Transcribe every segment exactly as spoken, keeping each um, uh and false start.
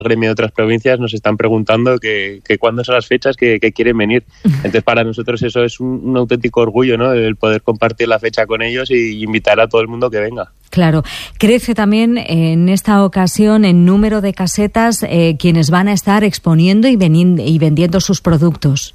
gremio de otras provincias nos están preguntando que, que cuándo son las fechas que, que quieren venir. Entonces para nosotros eso es un, un auténtico orgullo, ¿no? El poder compartir la fecha con ellos y invitar a todo el mundo que venga. Claro. Crece también en esta ocasión en número de casetas eh, quienes van a estar exponiendo y, veni- y vendiendo sus productos.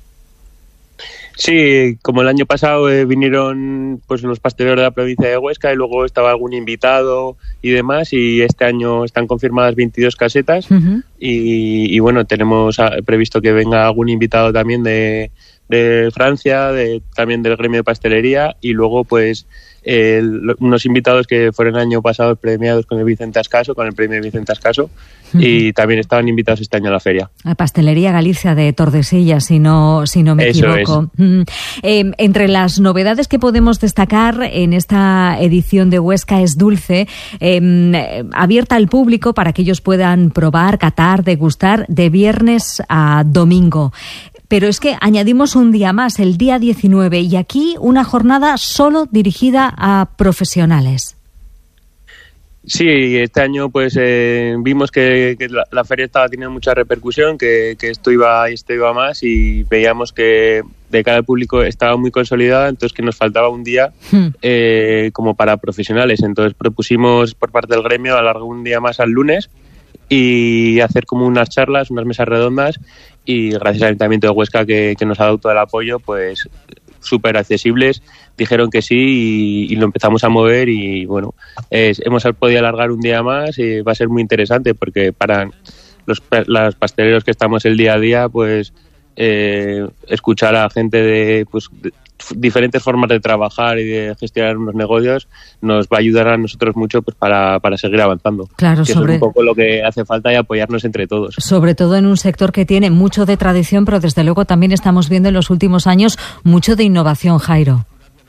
Sí, como el año pasado eh, vinieron pues los pasteleros de la provincia de Huesca y luego estaba algún invitado y demás, y este año están confirmadas veintidós casetas. Uh-huh. y, y bueno, tenemos previsto que venga algún invitado también de, de Francia, de, también del gremio de pastelería, y luego pues eh, unos invitados que fueron el año pasado premiados con el Vicente Ascaso, con el premio Vicente Ascaso, uh-huh. y también estaban invitados este año a la feria. La Pastelería Galicia de Tordesillas, si no, si no me Eso equivoco. Es. Mm. Eh, entre las novedades que podemos destacar en esta edición de Huesca es Dulce, eh, abierta al público para que ellos puedan probar, catar, degustar de viernes a domingo. Pero es que añadimos un día más, el día diecinueve, y aquí una jornada solo dirigida a profesionales. Sí, este año pues eh, vimos que, que la, la feria estaba teniendo mucha repercusión, que, que esto iba y esto iba más, y veíamos que de cara al público estaba muy consolidada, entonces que nos faltaba un día hmm. eh, como para profesionales. Entonces propusimos por parte del gremio alargar un día más al lunes y hacer como unas charlas, unas mesas redondas, y gracias al Ayuntamiento de Huesca que, que nos ha dado todo el apoyo, pues súper accesibles, dijeron que sí y, y lo empezamos a mover, y bueno, es, hemos podido alargar un día más y va a ser muy interesante porque para los, los pasteleros que estamos el día a día, pues eh, escuchar a gente de, pues, de diferentes formas de trabajar y de gestionar unos negocios nos va a ayudar a nosotros mucho pues para, para seguir avanzando. Claro, que sobre... eso es un poco lo que hace falta, y apoyarnos entre todos. Sobre todo en un sector que tiene mucho de tradición, pero desde luego también estamos viendo en los últimos años mucho de innovación, Jairo.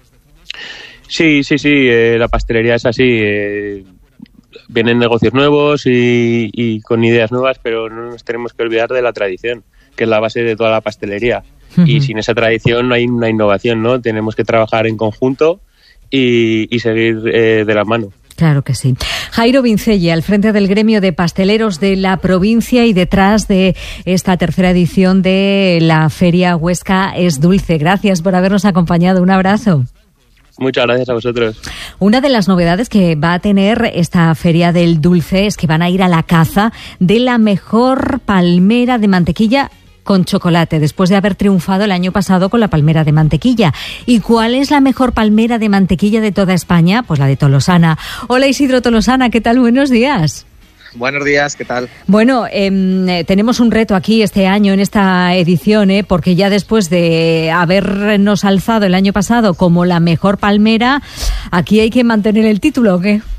Sí, sí, sí, eh, la pastelería es así. Eh, vienen negocios nuevos y, y con ideas nuevas, pero no nos tenemos que olvidar de la tradición, que es la base de toda la pastelería. Uh-huh. Y sin esa tradición no hay una innovación, ¿no? Tenemos que trabajar en conjunto y, y seguir eh, de la mano. Claro que sí. Jairo Vincelle, al frente del gremio de pasteleros de la provincia y detrás de esta tercera edición de la Feria Huesca es Dulce. Gracias por habernos acompañado. Un abrazo. Muchas gracias a vosotros. Una de las novedades que va a tener esta Feria del Dulce es que van a ir a la caza de la mejor palmera de mantequilla con chocolate, después de haber triunfado el año pasado con la palmera de mantequilla. ¿Y cuál es la mejor palmera de mantequilla de toda España? Pues la de Tolosana. Hola, Isidro Tolosana, ¿qué tal? Buenos días. Buenos días, ¿qué tal? Bueno, eh, tenemos un reto aquí este año en esta edición, ¿eh? Porque ya después de habernos alzado el año pasado como la mejor palmera, aquí hay que mantener el título, ¿o qué?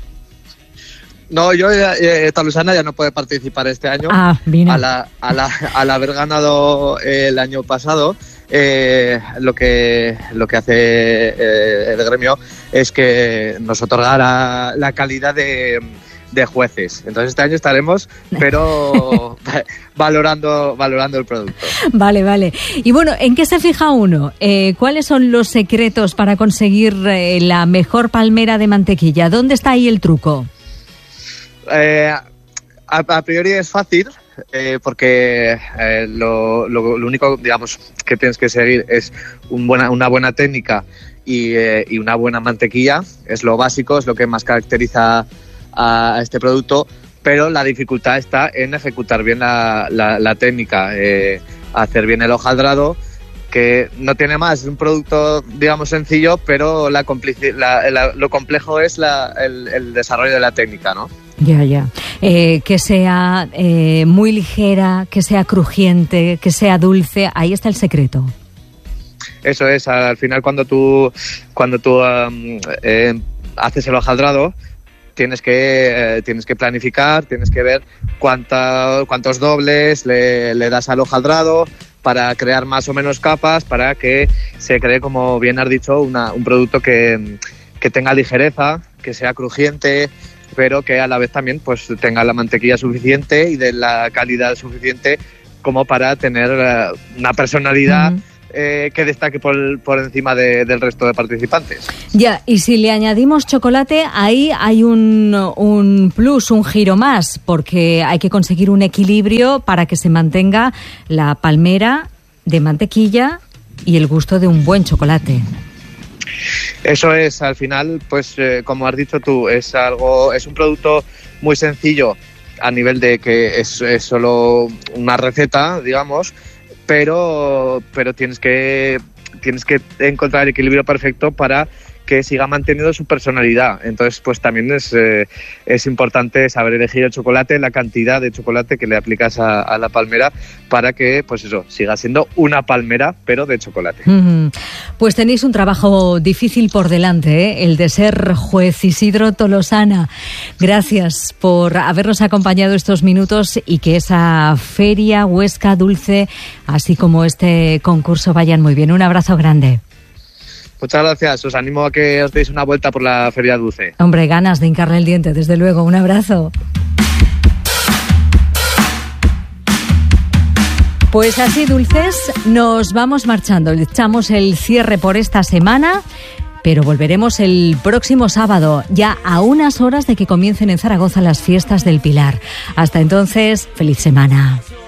No, yo, eh, Tolosana ya no puede participar este año. Ah, bien. A la, a la, al haber ganado el año pasado, eh, lo que lo que hace eh, el gremio es que nos otorgará la calidad de, de jueces. Entonces este año estaremos, pero valorando valorando el producto. Vale, vale. Y bueno, ¿en qué se fija uno? Eh, ¿Cuáles son los secretos para conseguir eh, la mejor palmera de mantequilla? ¿Dónde está ahí el truco? Eh, a, a priori es fácil, eh, porque eh, lo, lo, lo único, digamos, que tienes que seguir es un buena, una buena técnica y, eh, y una buena mantequilla. Es lo básico, es lo que más caracteriza a, a este producto, pero la dificultad está en ejecutar bien la, la, la técnica, eh, hacer bien el hojaldrado, que no tiene más, es un producto, digamos, sencillo, pero la complici- la, la, lo complejo es la, el, el desarrollo de la técnica, ¿no? Ya, ya. Eh, que sea eh, muy ligera, que sea crujiente, que sea dulce, ahí está el secreto. Eso es, al final cuando tú cuando tú um, eh, haces el hojaldrado, tienes que eh, tienes que planificar, tienes que ver cuánta, cuántos dobles le, le das al hojaldrado para crear más o menos capas, para que se cree, como bien has dicho, una, un producto que, que tenga ligereza, que sea crujiente, pero que a la vez también pues tenga la mantequilla suficiente y de la calidad suficiente como para tener uh, una personalidad, mm. eh, que destaque por, por encima de, del resto de participantes. Ya, y si le añadimos chocolate, ahí hay un, un plus, un giro más, porque hay que conseguir un equilibrio para que se mantenga la palmera de mantequilla y el gusto de un buen chocolate. Eso es, al final, pues eh, como has dicho tú, es algo, es un producto muy sencillo a nivel de que es, es solo una receta, digamos, pero pero tienes que tienes que encontrar el equilibrio perfecto para que siga manteniendo su personalidad. Entonces, pues también es, eh, es importante saber elegir el chocolate, la cantidad de chocolate que le aplicas a, a la palmera para que, pues eso, siga siendo una palmera, pero de chocolate. Mm-hmm. Pues tenéis un trabajo difícil por delante, ¿eh? El de ser juez. Isidro Tolosana, gracias por habernos acompañado estos minutos y que esa feria Huesca Dulce, así como este concurso, vayan muy bien. Un abrazo grande. Muchas gracias, os animo a que os deis una vuelta por la Feria Dulce. Hombre, ganas de hincarle el diente, desde luego. Un abrazo. Pues así, dulces, nos vamos marchando. Le echamos el cierre por esta semana, pero volveremos el próximo sábado, ya a unas horas de que comiencen en Zaragoza las fiestas del Pilar. Hasta entonces, feliz semana.